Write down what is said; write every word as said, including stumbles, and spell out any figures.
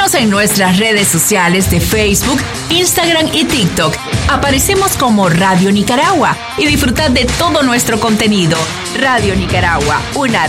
Síguenos en nuestras redes sociales de Facebook, Instagram y TikTok. Aparecemos como Radio Nicaragua y disfrutad de todo nuestro contenido. Radio Nicaragua, una